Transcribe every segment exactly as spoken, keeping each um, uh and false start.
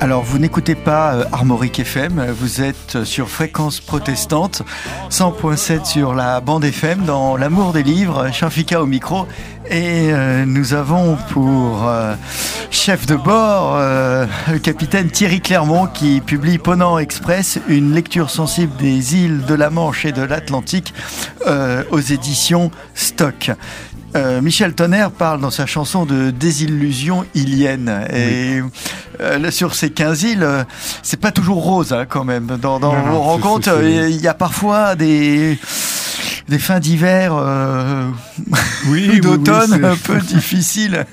Alors, vous n'écoutez pas euh, Armorique F M, vous êtes sur Fréquence Protestante, cent point sept sur la bande F M, dans l'amour des livres, Shafika au micro. Et euh, nous avons pour euh, chef de bord euh, le capitaine Thierry Clermont qui publie Ponant Express, une lecture sensible des îles de la Manche et de l'Atlantique euh, aux éditions Stock. Euh, Michel Tonnerre parle dans sa chanson de désillusion ilienne. Et oui. euh, sur ces quinze îles, euh, c'est pas toujours rose hein, quand même. Dans, dans non, vos non, rencontres, il y a parfois des, des fins d'hiver euh, oui, ou d'automne oui, oui, un peu difficiles.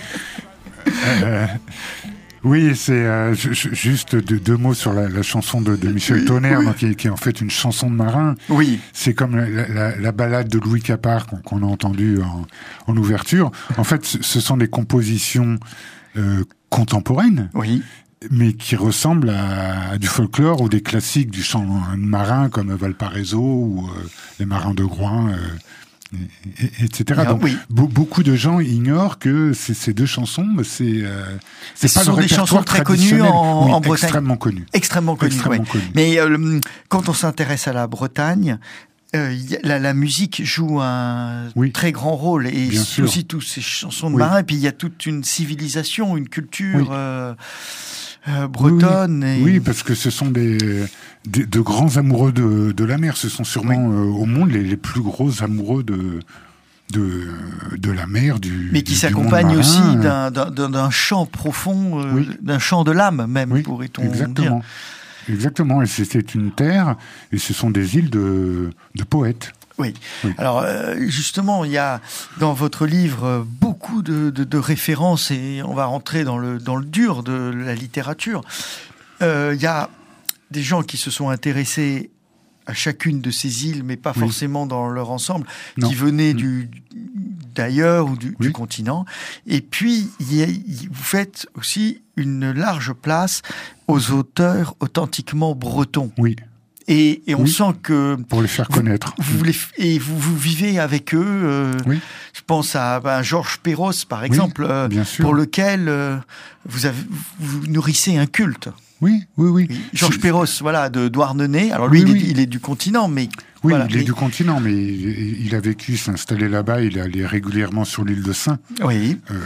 euh, oui, c'est euh, juste deux, deux mots sur la, la chanson de, de Michel oui, Tonnerre, oui. Donc, qui, qui est en fait une chanson de marin. Oui. C'est comme la, la, la ballade de Louis Capard qu'on, qu'on a entendue en, en ouverture. En fait, ce, ce sont des compositions euh, contemporaines. Oui. Mais qui ressemblent à, à du folklore ou des classiques du chant marin comme Valparaiso ou euh, les marins de Groix. Euh, Et, et cetera. Donc, oui. be- beaucoup de gens ignorent que ces, ces deux chansons, c'est, euh, c'est ce pas sont le des chansons très connues en, oui, en Bretagne. Extrêmement connues. Extrêmement connues. Extrêmement ouais. connues. Mais euh, quand on s'intéresse à la Bretagne, euh, la, la musique joue un oui. très grand rôle. Et Bien sûr. aussi toutes ces chansons de oui. marins. Et puis il y a toute une civilisation, une culture. Oui. Euh, Euh, bretonne. Oui, et... oui, parce que ce sont des, des de grands amoureux de, de la mer. Ce sont sûrement oui. euh, au monde les, les plus gros amoureux de de de la mer, du mais qui du, s'accompagne du aussi marin. d'un, d'un d'un chant profond, euh, oui. d'un chant de l'âme même, oui, pourrait-on exactement. dire. Exactement. Et c'est une terre, et ce sont des îles de de poètes. Oui. oui. Alors euh, justement, il y a dans votre livre beaucoup de, de, de références et on va rentrer dans le dans le dur de la littérature. Euh, il y a des gens qui se sont intéressés à chacune de ces îles, mais pas oui. forcément dans leur ensemble, non. qui venaient du d'ailleurs ou du, oui. du continent. Et puis y a, y, vous faites aussi une large place aux auteurs authentiquement bretons. Oui. Et, et on oui, sent que pour les faire vous, connaître. Vous les, et vous, vous vivez avec eux. Euh, oui. Je pense à ben, Georges Perros, par exemple, oui, bien euh, sûr. pour lequel euh, vous, avez, vous nourrissez un culte. Oui, oui, oui. oui. Georges Perros, voilà, de Douarnenez. Alors lui, oui, il, oui. Est, il est du continent, mais oui, voilà, il est mais... du continent, mais il, il a vécu, s'installer là-bas. Il est allé régulièrement sur l'île de Sein. Oui. Euh,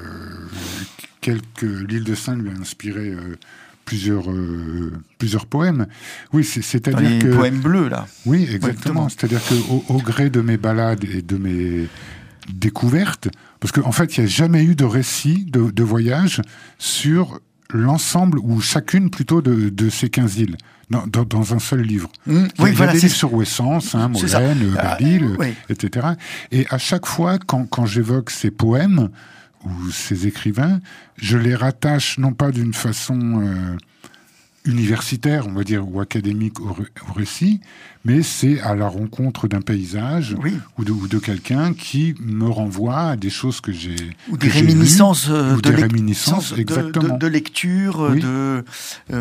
quelques l'île de Sein lui a inspiré. Euh, Plusieurs, euh, plusieurs poèmes. Oui, c'est, c'est-à-dire les que... Les poèmes bleus, là. Oui, exactement. Ouais, c'est-à-dire qu'au au gré de mes balades et de mes découvertes, parce qu'en en fait, il n'y a jamais eu de récit de, de voyage sur l'ensemble, ou chacune plutôt, de, de ces quinze îles, dans, dans, dans un seul livre. Mmh, il y a, oui, il y a voilà, des c'est... livres sur Ouessant, hein, Molène, Babyle, ah, oui. et cetera. Et à chaque fois, quand, quand j'évoque ces poèmes, ou ces écrivains, je les rattache non pas d'une façon euh, universitaire, on va dire, ou académique au, au récit, mais c'est à la rencontre d'un paysage oui. ou de, ou de quelqu'un qui me renvoie à des choses que j'ai ou des réminiscences, vues, euh, ou de, des lec- réminiscences de, exactement. de, de lecture, oui. de euh,